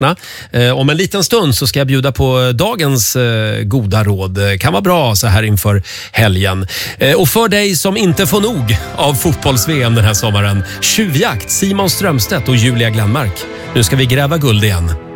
Om en liten stund så ska jag bjuda på dagens goda råd. Kan vara bra så här inför helgen. Och för dig som inte får nog av fotbolls-VM den här sommaren. Tjuvjakt, Simon Strömstedt och Julia Glenmark. Nu ska vi gräva guld igen.